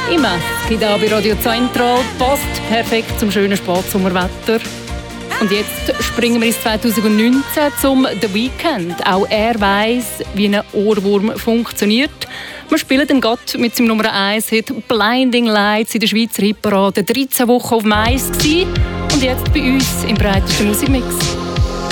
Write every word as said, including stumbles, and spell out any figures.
Immer. Es gibt auch bei Radio Central. Passt perfekt zum schönen Spatsommerwetter. Und jetzt springen wir ins zwanzig neunzehn zum The Weeknd. Auch er weiss, wie ein Ohrwurm funktioniert. Wir spielen den Gott mit seinem Nummer eins Hit «Blinding Lights» in der Schweizer Hitparade. dreizehn Wochen auf dem Eis gewesen. Und jetzt bei uns im breitesten Musikmix.